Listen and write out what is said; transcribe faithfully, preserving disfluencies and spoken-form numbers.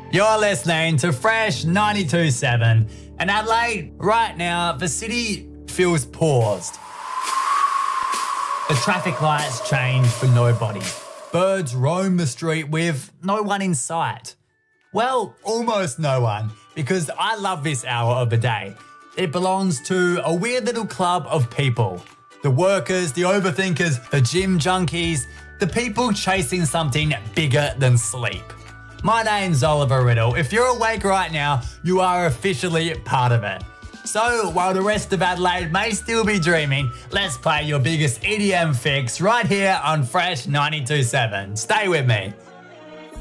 You're listening to Fresh ninety-two point seven. And Adelaide, right now, the city feels paused. The traffic lights change for nobody. Birds roam the street with no one in sight. Well, almost no one, because I love this hour of the day. It belongs to a weird little club of people. The workers, the overthinkers, the gym junkies, the people chasing something bigger than sleep. My name's Oliver Riddle. If you're awake right now, you are officially part of it. So, while the rest of Adelaide may still be dreaming, let's play your biggest E D M fix right here on Fresh ninety-two point seven. Stay with me.